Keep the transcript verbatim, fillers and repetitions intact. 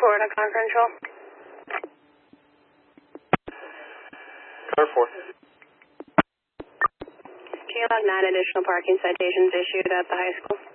Florida, car control. Car four. Can you log nine additional parking citations issued at the high school?